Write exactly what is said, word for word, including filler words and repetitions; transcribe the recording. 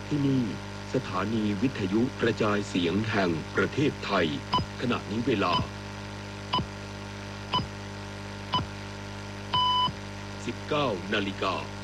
ที่นี่สถานีวิทยุกระจายเสียงแห่งประเทศไทยขณะนี้เวลา สิบเก้านาฬิกา